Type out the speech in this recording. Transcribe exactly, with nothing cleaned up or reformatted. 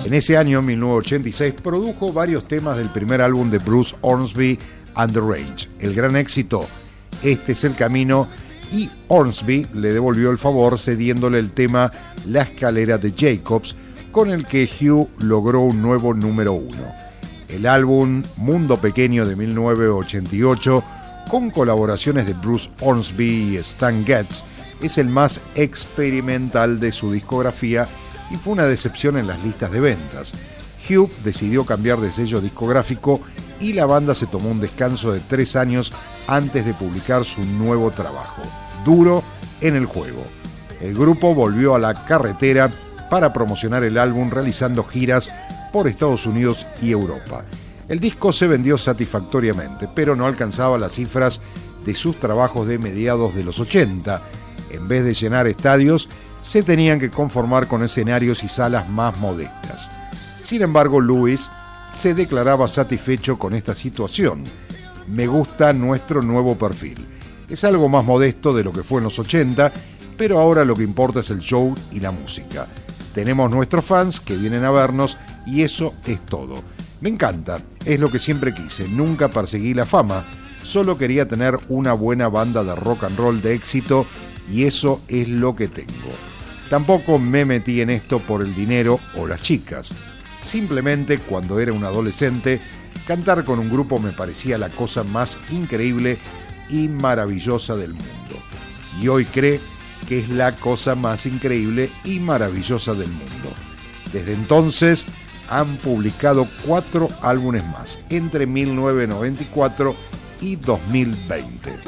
En ese año, mil novecientos ochenta y seis, produjo varios temas del primer álbum de Bruce Hornsby and the Range. El gran éxito, Este es el camino, y Hornsby le devolvió el favor cediéndole el tema La escalera de Jacobs, con el que Hugh logró un nuevo número uno. El álbum Mundo Pequeño de mil novecientos ochenta y ocho, con colaboraciones de Bruce Hornsby y Stan Getz, es el más experimental de su discografía y fue una decepción en las listas de ventas. Hugh decidió cambiar de sello discográfico y la banda se tomó un descanso de tres años antes de publicar su nuevo trabajo, Duro en el Juego. El grupo volvió a la carretera para promocionar el álbum realizando giras por Estados Unidos y Europa. El disco se vendió satisfactoriamente, pero no alcanzaba las cifras de sus trabajos de mediados de los ochenta. En vez de llenar estadios, se tenían que conformar con escenarios y salas más modestas. Sin embargo, Lewis se declaraba satisfecho con esta situación. Me gusta nuestro nuevo perfil. Es algo más modesto de lo que fue en los ochenta, pero ahora lo que importa es el show y la música. Tenemos nuestros fans que vienen a vernos y eso es todo. Me encanta, es lo que siempre quise, nunca perseguí la fama, solo quería tener una buena banda de rock and roll de éxito y eso es lo que tengo. Tampoco me metí en esto por el dinero o las chicas. Simplemente cuando era un adolescente, cantar con un grupo me parecía la cosa más increíble y maravillosa del mundo. Y hoy cree que es la cosa más increíble y maravillosa del mundo. Desde entonces han publicado cuatro álbumes más, entre mil novecientos noventa y cuatro y dos mil veinte.